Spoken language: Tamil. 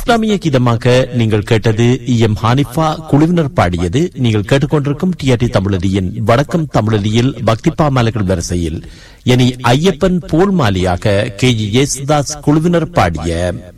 இஸ்லாமிய கீதமாக நீங்கள் கேட்டது எம் ஹானிஃபா குழுவினர் பாடியது. நீங்கள் கேட்டுக்கொண்டிருக்கும் டிஆர்டி தமிழொலியின் வடக்கம் தமிழொலியில் பக்திப்பா மாலைகள் வரிசையில் இனி ஐயப்பன் போல் மாலியாக KG யேசுதாஸ் குழுவினர் பாடிய